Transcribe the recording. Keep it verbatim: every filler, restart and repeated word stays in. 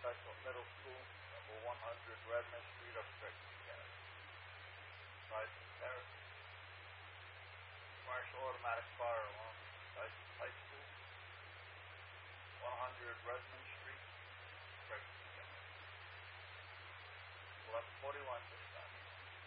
Tyson Middle School, number one hundred Redmond Street, Upstreet, Connecticut. Tyson Terrace. Commercial automatic fire alarm, Tyson High School, one hundred Redmond Street, Upstreet, Connecticut. eleven forty-one,